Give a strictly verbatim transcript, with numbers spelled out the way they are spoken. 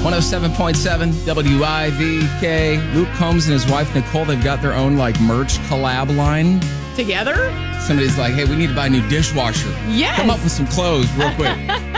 one oh seven point seven W I V K. Luke Combs and his wife, Nicole, they've got their own like merch collab line. Together? Somebody's like, hey, we need to buy a new dishwasher. Yes. Come up with some clothes real quick.